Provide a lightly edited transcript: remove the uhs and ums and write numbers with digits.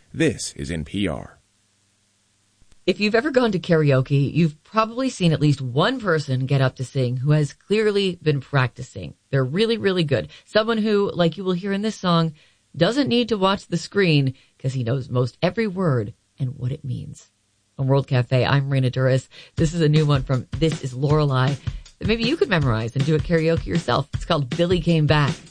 This is NPR. If you've ever gone to karaoke, you've probably seen at least one person get up to sing who has clearly been practicing. They're really, really good. Someone who, like you will hear in this song, doesn't need to watch the screen because he knows most every word and what it means. On World Cafe, I'm Raina Duras. This is a new one from This Is Lorelei that maybe you could memorize and do at karaoke yourself. It's called Billy Came Back.